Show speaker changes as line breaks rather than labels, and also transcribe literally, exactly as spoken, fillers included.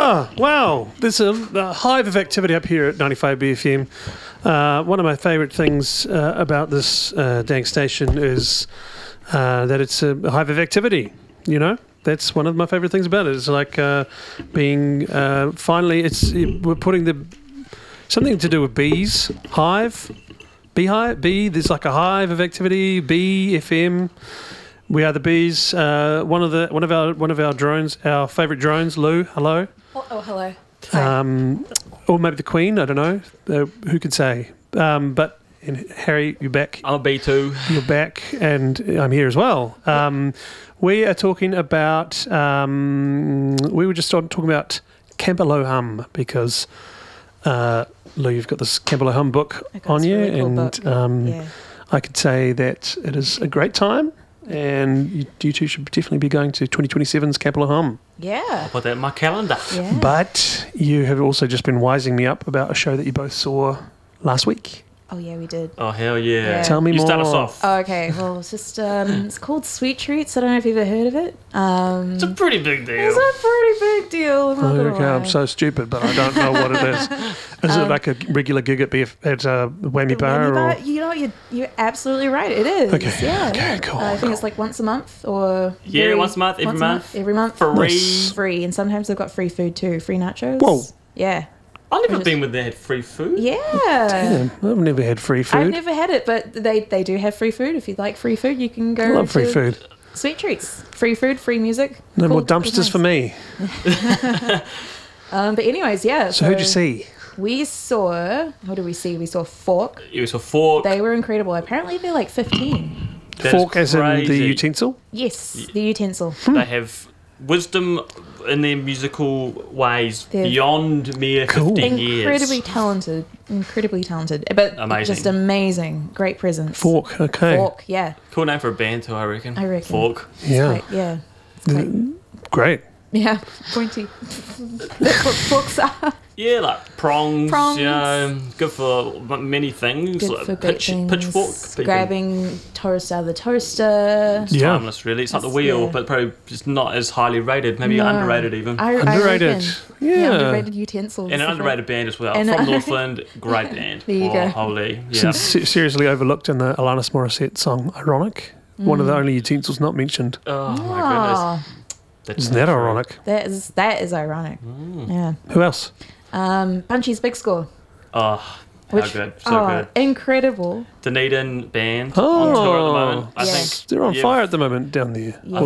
Oh, wow. There's a, a hive of activity up here at ninety-five B F M. Uh, one of my favourite things uh, about this uh, dang station is uh, that it's a hive of activity, you know? That's one of my favourite things about it. It's like uh, being, uh, finally, it's we're putting the, something to do with bees, hive, beehive, bee, there's like a hive of activity, bee, F M. We are the bees. Uh, one of the one of our one of our drones, our favourite drones, Lou. Hello.
Oh, oh hello.
Um, or maybe the Queen. I don't know. Uh, who could say? Um, but and Harry, you're back.
I'm a B two.
You're back, and I'm here as well. Um, we are talking about. Um, we were just talking about Campbellohum because uh, Lou, you've got this Campbellohum book
I got
on
this
you,
really cool
and
book.
um,
Yeah.
I could say that it is a great time. And you, you two should definitely be going to twenty twenty-seven's Campbellohum.
Yeah.
Put that in my calendar.
Yeah.
But you have also just been wising me up about a show that you both saw last week.
Oh yeah, we did.
Oh, hell yeah.
Yeah.
Tell me
you
more.
start us off.
Oh, okay. Well, it's just um, it's called Sweet Treats. I don't know if you've ever heard of it. Um,
It's a pretty big deal.
it's a pretty big deal. I'm not gonna
Okay, I'm
lie.
so stupid, but I don't know what it is. Is it like a regular gig at B F at uh, Whammy
The
Bar?
Whammy
Or?
Bar, you know, you're, you're absolutely right. It is.
Okay,
Yeah.
okay,
yeah.
cool,
Uh, I think
cool.
it's like once a month or
Yeah,
very-
once a month, every
once a
month.
Every month.
Free.
Nice.
Free, and sometimes they've got free food too. Free nachos.
Whoa.
Yeah.
I've never
Just-
been where they had free food.
Yeah.
Damn, I've never had free
I've
food.
never had it, but they, they do have free food. If you like free food, you can go.
I love free
to
food.
Sweet Treats, free food, free music.
No
Cool-
more
cool
dumpsters for me.
times. Um, but anyways, yeah.
So who'd you see?
We saw. What did we see? We saw Fork.
It was a fork.
They were incredible. Apparently, they're like fifteen.
That is
Fork as in the
crazy.
utensil?
Yes, the utensil.
They have wisdom in their musical ways
They're
beyond mere
Cool.
fifty years.
Incredibly talented. Incredibly talented. But
Amazing.
just amazing. Great presence.
Fork, okay.
Fork. Yeah.
Cool name for a band too, I reckon.
I reckon.
Fork.
Yeah.
Quite, yeah. It's quite,
Great.
yeah. Pointy. That's what forks are.
Yeah, like prongs,
Prongs.
you know, good for m- many things.
Good
like
for great
pitch,
things.
pitchfork. people-
Grabbing toast out of the toaster.
It's
Yeah.
timeless, really. It's like the
It's-
wheel,
yeah.
but probably just not as highly rated. Maybe
No.
underrated even.
I, I
Underrated.
reckon.
Yeah.
Underrated utensils.
and an
If I-
underrated band as well.
And
From
a-
Northland, great band.
There you
oh,
go.
Holy. Yeah.
Since se- seriously overlooked in the Alanis Morissette song Ironic. One of the only utensils not mentioned.
Oh, my goodness.
Ah,
That's
Isn't that
true.
ironic?
that is that is ironic.
Mm.
Yeah.
Who else?
Um, Punchy's Big Score.
Oh, how
Which,
good. So
oh,
good.
incredible.
Dunedin band
Oh.
on tour at the moment. I
Yeah.
think
They're on
yeah,
fire at the moment down there.
Yeah.